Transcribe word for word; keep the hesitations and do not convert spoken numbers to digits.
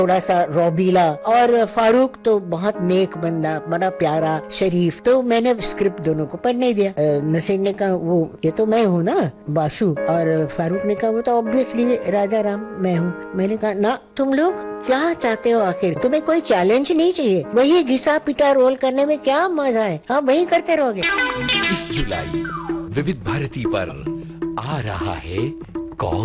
थोड़ा सा रौबीला, और फारूक तो बहुत नेक बंदा, बड़ा प्यारा शरीफ। तो मैंने स्क्रिप्ट दोनों को पढ़ने दिया। अ, नसीर ने कहा वो ये तो मैं हूँ ना बाशु, और फारूक ने कहा वो तो ऑब्वियसली राजा राम मैं हूँ। मैंने कहा ना, तुम लोग क्या चाहते हो आखिर? तुम्हें कोई चैलेंज नहीं चाहिए? वही घिसा पिटा रोल करने में क्या मजा है? हाँ वही करते रहोगे। इस जुलाई विविध भारती पर आ रहा है कौन